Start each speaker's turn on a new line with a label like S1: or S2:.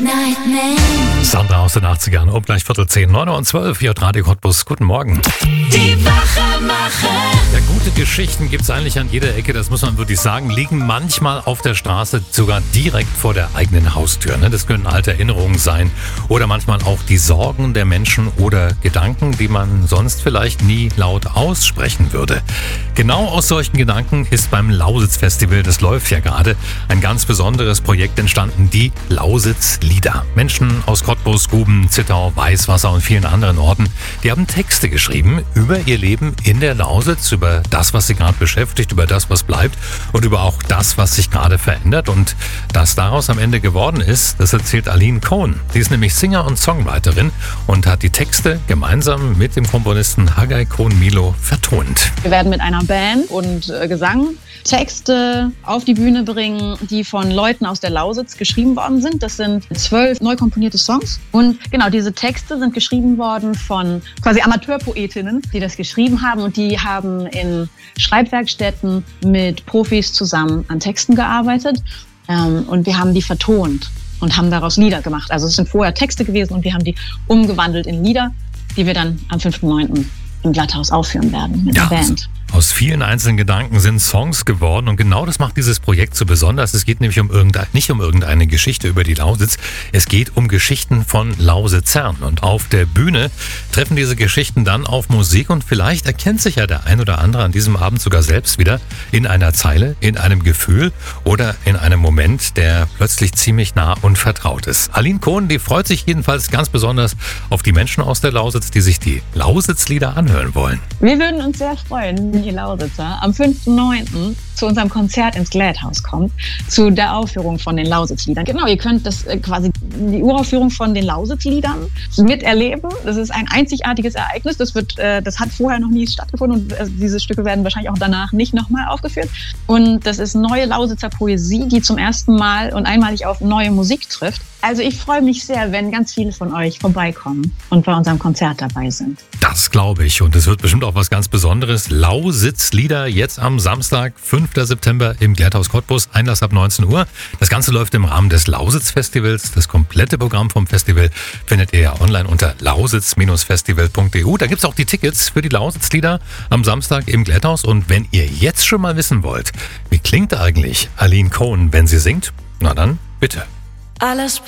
S1: Nightman.
S2: Sandra aus den 80ern, um gleich 9:15, 9:12, hier hat Radio Cottbus. Guten Morgen.
S1: Die Wachemacher.
S2: Ja, gute Geschichten gibt es eigentlich an jeder Ecke, das muss man wirklich sagen, liegen manchmal auf der Straße, sogar direkt vor der eigenen Haustür. Das können alte Erinnerungen sein oder manchmal auch die Sorgen der Menschen oder Gedanken, die man sonst vielleicht nie laut aussprechen würde. Genau aus solchen Gedanken ist beim Lausitz-Festival, das läuft ja gerade, ein ganz besonderes Projekt entstanden, die Lausitz-Lieder. Menschen aus Cottbus, Guben, Zittau, Weißwasser und vielen anderen Orten, die haben Texte geschrieben über ihr Leben in der Lausitz, über das, was sie gerade beschäftigt, über das, was bleibt und über auch das, was sich gerade verändert. Und das daraus am Ende geworden ist, das erzählt Aline Cohn. Sie ist nämlich Singer und Songwriterin und hat die Texte gemeinsam mit dem Komponisten Haggai Cohn-Milo vertont.
S3: Wir werden mit einer Band und Gesang Texte auf die Bühne bringen, die von Leuten aus der Lausitz geschrieben worden sind. Das sind 12 neu komponierte Songs. Und genau, diese Texte sind geschrieben worden von quasi Amateurpoetinnen, die das geschrieben haben. Und die haben in Schreibwerkstätten mit Profis zusammen an Texten gearbeitet. Und wir haben die vertont und haben daraus Lieder gemacht. Also es sind vorher Texte gewesen und wir haben die umgewandelt in Lieder, die wir dann am 5.9. im Glatthaus aufführen werden mit der Band.
S2: Aus vielen einzelnen Gedanken sind Songs geworden und genau das macht dieses Projekt so besonders. Es geht nämlich nicht um irgendeine Geschichte über die Lausitz, es geht um Geschichten von Lausitzern. Und auf der Bühne treffen diese Geschichten dann auf Musik und vielleicht erkennt sich ja der ein oder andere an diesem Abend sogar selbst wieder in einer Zeile, in einem Gefühl oder in einem Moment, der plötzlich ziemlich nah und vertraut ist. Aline Cohn, die freut sich jedenfalls ganz besonders auf die Menschen aus der Lausitz, die sich die Lausitz-Lieder anhören wollen.
S3: Wir würden uns sehr freuen, die Lausitzer am 5.9. zu unserem Konzert ins Glatthaus kommt, zu der Aufführung von den Lausitz-Liedern. Genau, ihr könnt das quasi die Uraufführung von den Lausitz-Liedern miterleben. Das ist ein einzigartiges Ereignis. Das hat vorher noch nie stattgefunden und diese Stücke werden wahrscheinlich auch danach nicht nochmal aufgeführt. Und das ist neue Lausitzer Poesie, die zum ersten Mal und einmalig auf neue Musik trifft. Also ich freue mich sehr, wenn ganz viele von euch vorbeikommen und bei unserem Konzert dabei sind.
S2: Das glaube ich und es wird bestimmt auch was ganz Besonderes. Lausitz-Lieder jetzt am Samstag, 5. September im Glatthaus Cottbus, Einlass ab 19 Uhr. Das Ganze läuft im Rahmen des Lausitz-Festivals. Das komplette Programm vom Festival findet ihr ja online unter lausitz-festival.eu. Da gibt es auch die Tickets für die Lausitz-Lieder am Samstag im Glatthaus. Und wenn ihr jetzt schon mal wissen wollt, wie klingt eigentlich Aline Cohn, wenn sie singt, na dann bitte.
S1: Alles